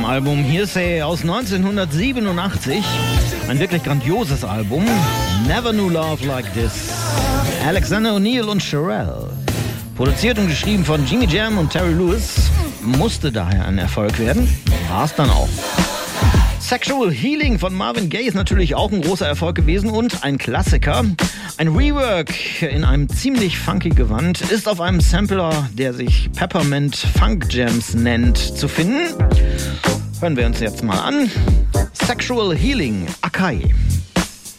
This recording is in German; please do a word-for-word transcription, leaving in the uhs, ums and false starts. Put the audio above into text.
Album Hearsay aus neunzehnhundertsiebenundachtzig. Ein wirklich grandioses Album. Never Knew Love Like This. Alexander O'Neal und Cherrelle. Produziert und geschrieben von Jimmy Jam und Terry Lewis. Musste daher ein Erfolg werden. War es dann auch. Sexual Healing von Marvin Gaye ist natürlich auch ein großer Erfolg gewesen und ein Klassiker. Ein Rework in einem ziemlich funky Gewand ist auf einem Sampler, der sich Peppermint Funk Jams nennt, zu finden. Hören wir uns jetzt mal an. Sexual Healing, Akai.